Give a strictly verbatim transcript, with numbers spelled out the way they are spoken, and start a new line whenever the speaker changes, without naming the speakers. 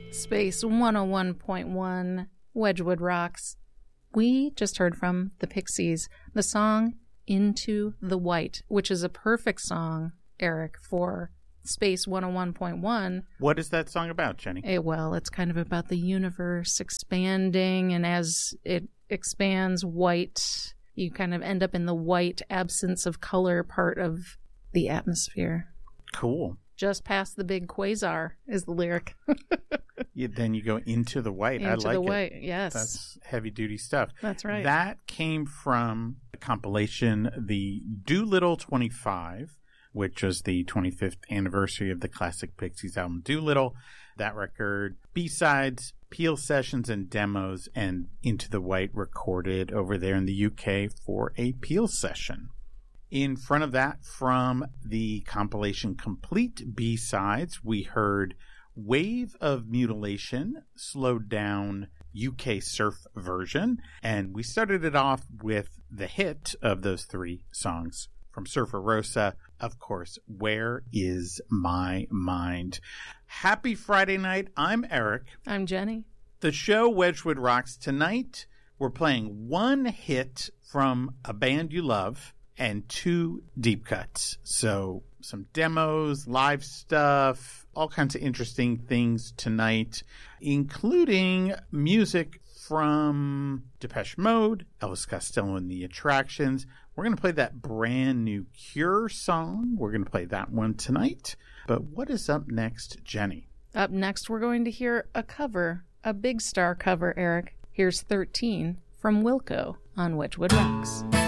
Space one oh one point one, Wedgwood Rocks. We just heard from the Pixies, the song Into the White, which is a perfect song, Eric, for Space one oh one point one.
What is that song about, Jenny?
It, well, it's kind of about the universe expanding, and as it expands, white, you kind of end up in the white absence of color part of the atmosphere.
Cool.
Just past the big quasar is the lyric.
Yeah, then you go into the white.
Into
I like
the
it.
white, yes.
That's heavy duty stuff.
That's right.
That came from the compilation, the Doolittle twenty-five, which was the twenty-fifth anniversary of the classic Pixies album Doolittle. That record, B-sides, Peel sessions and demos, and Into the White recorded over there in the U K for a Peel session. In front of that, from the compilation Complete B-sides, we heard Wave of Mutilation, slowed down U K surf version, and we started it off with the hit of those three songs from Surfer Rosa, of course, Where Is My Mind? Happy Friday night. I'm Eric.
I'm Jenny.
The show Wedgwood Rocks. Tonight, we're playing one hit from a band you love and two deep cuts. So some demos, live stuff, all kinds of interesting things tonight, including music from Depeche Mode, Elvis Costello and the Attractions. We're going to play that brand new Cure song. We're going to play that one tonight. But what is up next, Jenny?
Up next, we're going to hear a cover, a Big Star cover, Eric. Here's thirteen from Wilco on Wedgwood Rocks.